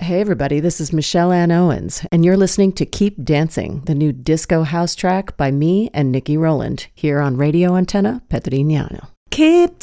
Hey everybody, this is Michelle Ann Owens, and you're listening to Keep Dancing, the new disco house track by me and Nikki Rowland, here on Radio Antenna Petrignano. Keep